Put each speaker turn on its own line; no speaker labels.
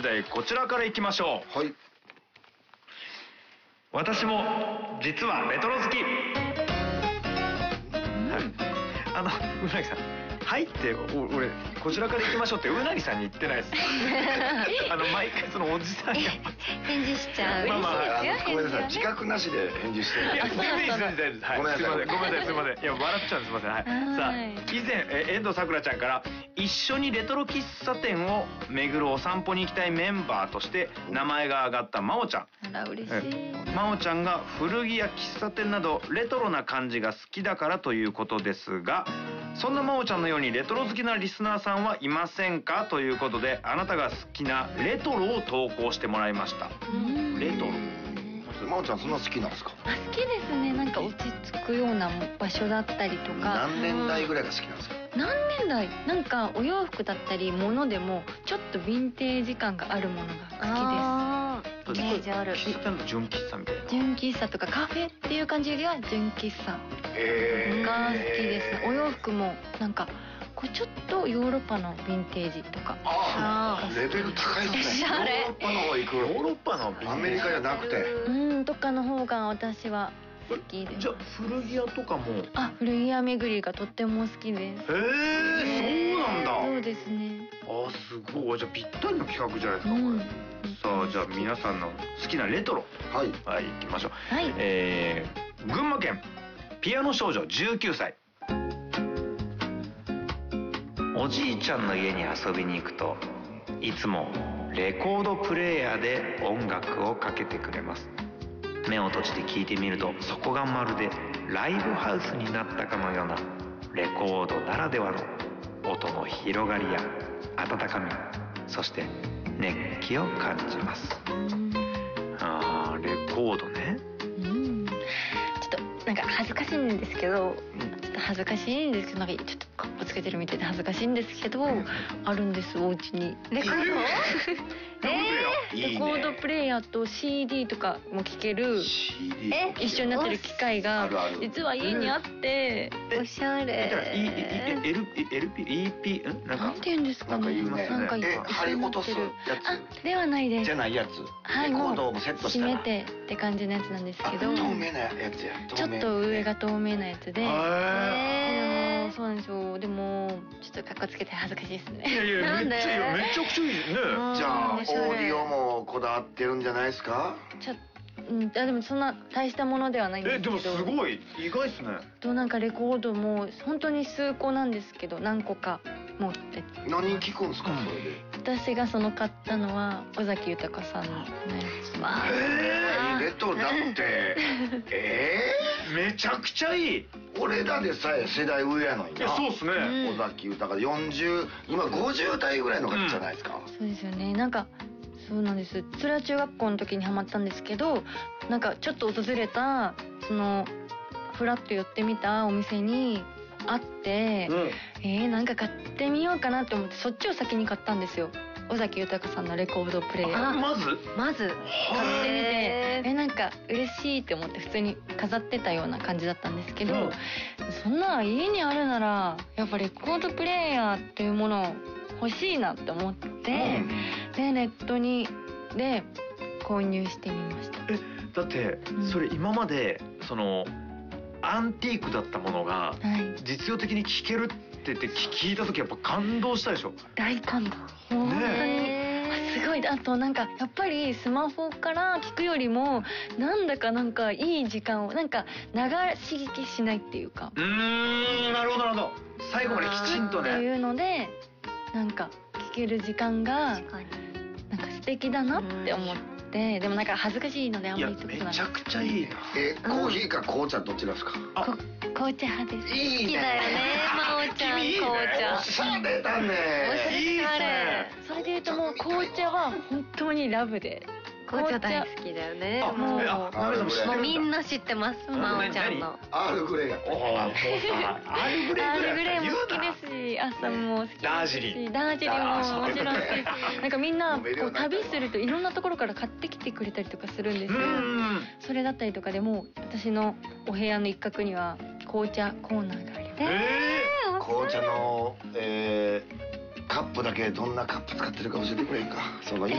時代、こちらからいきましょう。
はい。
私も実はレトロ好き。うなぎさん、はいって俺こちらから行きましょうってうなぎさんに言ってないです。毎回そのおじさんが
返事しちゃう。
ごめんなさい、自覚なしで返事してる。
いや、ごめんなさい、すいません。いや、笑っちゃうんです。すいません。はい。さあ、以前遠藤さくらちゃんから一緒にレトロ喫茶店を巡るお散歩に行きたいメンバーとして名前が挙がったまおちゃん。
あら嬉しい。
まおちゃんが古着や喫茶店などレトロな感じが好きだからということですが、そんなまおちゃんのようにレトロ好きなリスナーさんはいませんかということで、あなたが好きなレトロを投稿してもらいました。レトロ。
まおちゃんそんな好きなんですか？
好きですね。なんか落ち着くような場所だったりとか。
何年代ぐらいが好きなんですか？
何年代？なんかお洋服だったり物でもちょっとヴィンテージ感があるものが好きです。イメージある。
喫茶店の純喫茶みたいな。
純喫茶とかカフェっていう感じよりは純喫茶が好きですね。お洋服もなんかこうちょっとヨーロッパのヴィンテージとか。
レベル高いですね。ヨーロッパの方行く。
ヨーロッパの
アメリカじゃなくて。
とかの方が私は好きです。
じゃあ古着屋とかも。
古着屋巡りがとっても好きです。
そうなんだ。
そうですね。
すごい。じゃあぴったりの企画じゃないですか、これ。さあ、じゃあ皆さんの好きなレトロ。はい、行きましょう。群馬県ピアノ少女19歳。おじいちゃんの家に遊びに行くといつもレコードプレーヤーで音楽をかけてくれます。目を閉じて聞いてみると、そこがまるでライブハウスになったかのようなレコードならではの音の広がりや温かみ、そして熱気を感じます。レコードね。
ちょっとなんか恥ずかしいんですけど、なんかちょっとカッコつけてるみたいで恥ずかしいんですけど、あるんです、お家に。レコード？レコードプレイヤーと CD とかも聴ける一緒になってる機械が実は家にあって、
おしゃれ。
LP
なんて言うんですかね。なんか
針落とすやつ
ではないです。
じゃないやつ。
はい、もう閉め
て
てって感じのやつなんですけど、
透明なやつや。
ちょっと上が透明なやつで。そうなんですよ。でもちょっとカッコつけて恥ずかしいですね。
いやめちゃくちゃいいですね。
じゃあオーディオもこだわってるんじゃないですか？
でもそんな大したものではないんですけど。
でもすごい意外ですね。
なんかレコードも本当に数個なんですけど何個か持ってて。
何聞くんですかそれで？
私が買ったのは尾崎豊さんのやつ。
レトロだって
めちゃくちゃいい。
俺らでさえ世代上やのにな。
そうっすね。
尾崎豊40、今50代ぐらいの方じゃないですか。
そうですよね。なんかそうなんです。それは中学校の時にハマったんですけど、なんかちょっと訪れたフラッと寄ってみたお店にあって、なんか買ってみようかなって思ってそっちを先に買ったんですよ。尾崎豊さんのレコードプレイヤー。
まず
買ってみて、なんか嬉しいって思って普通に飾ってたような感じだったんですけど、そんな家にあるならやっぱレコードプレイヤーっていうもの欲しいなって思って、でネットで購入してみました。
だってそれ今までアンティークだったものが実用的に聴けるって聞いた時やっぱ感動したでしょ？
大感動。本当にすごい。あとなんかやっぱりスマホから聞くよりもなんかいい時間をなんか流し聞きしないっていうか。
なるほど。最後まできちんとね。
っていうのでなんか聞ける時間がなんか素敵だなって思って。でもなんか恥ずかしいのであんまり言ってことない。
めちゃくちゃいいな。
コーヒーか紅茶どっちですか？
紅茶派です。
いいね。
好きだよね、まおちゃん。紅茶。
おしゃれだね。
いいね。
それでいうともう紅茶は本当にラブで。
紅茶大好きだよね。もうみんな知ってます、まおちゃんの。
アールグレイ。
アールグ
レイも好きですし、朝も好きですし、ダージリンももちろん好き。なんかみんな旅するといろんなところから買ってきてくれたりとかするんですよ。それだったりとかでも私のお部屋の一角には紅茶コーナーがあります。
紅茶のカップだけどんなカップ使ってるか教えてくれんか。